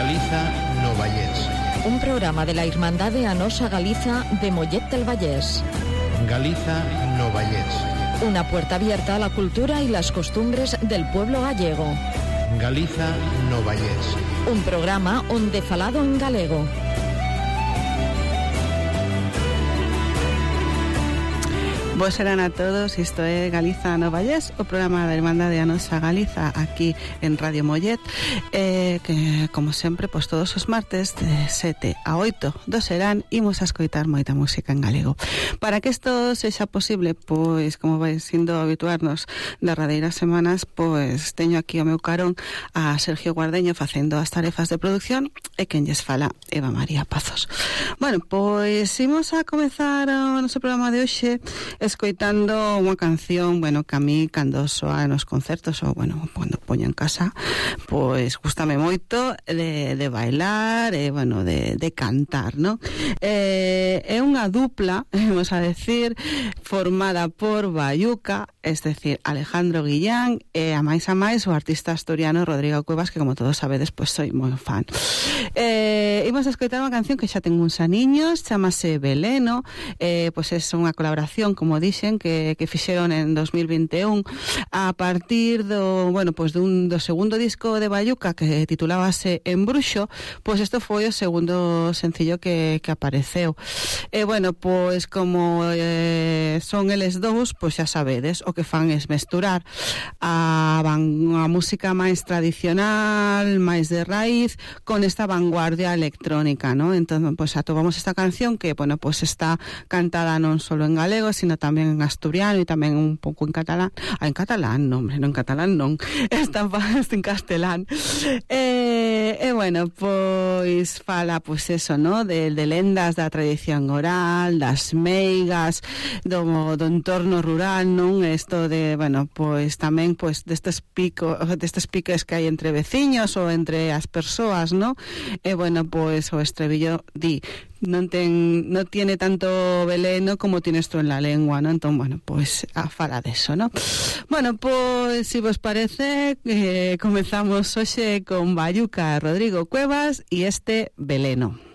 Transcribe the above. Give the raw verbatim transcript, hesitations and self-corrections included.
Galiza no Vallés. Un programa de la Irmandade A Nosa Galiza de Mollet del Vallés. Galiza no Vallés. Una puerta abierta a la cultura y las costumbres del pueblo gallego. Galiza no Vallés. Un programa onde falado en galego. Boas serán a todos, isto é Galiza no Vallés, o programa da Irmandade A Nosa Galiza aquí en Radio Mollet, eh, que como sempre, pois todos os martes de sete a oito do serán imos a escoitar moita música en galego. Para que isto sexa posible, pois como vai sindo habituarnos das radeiras semanas, pois teño aquí o meu carón a Sergio Guardeño facendo as tarefas de producción e quen lles fala Eva María Pazos. Bueno, pois imos a comezar o noso programa de hoxe escoitando unha canción, bueno, que a mí cando soa nos concertos ou, bueno, cando poño en casa, pois gústame moito de, de bailar e, bueno, de, de cantar, ¿no? Eh, é unha dupla, vamos a decir, formada por Bayuca, es decir, Alejandro Guillán e a máis a máis o artista asturiano Rodrigo Cuevas, que como todos sabedes, pois soy moi fan. Eh, imos a escoitar unha canción que xa ten uns aniños, chamase Veleno, eh, pois é unha colaboración, como dixen, que, que fixeron en dos mil vinte e un a partir do, bueno, pois dun, do segundo disco de Bayuca que titulábase Embruxo, pois isto foi o segundo sencillo que, que apareceu. E, bueno, pois como eh, son eles dous, pois xa sabedes, o que fan é mesturar a, a música máis tradicional, máis de raíz, con esta vanguardia electrónica, ¿no? Entón, pois atopamos esta canción que, bueno, pois está cantada non solo en galego, sino tamén en asturiano e tamén un pouco en catalán. Ah, en catalán, non, hombre, non en catalán, non. Está en castelán. E, e bueno, pois fala, pois eso, ¿no? De, de lendas da tradición oral, das meigas, do, do entorno rural, non? Isto de, bueno, pois tamén, pois, destes picos, destes piques que hai entre veciños ou entre as persoas, ¿no? E, bueno, pois o estribillo di non ten, no tiene tanto veleno como tienes tú en la lengua, ¿no? Entón, bueno, pues a fala de eso, ¿no? Bueno, pues si vos parece, eh, comenzamos hoxe con Bayuca, Rodrigo Cuevas y este Veleno.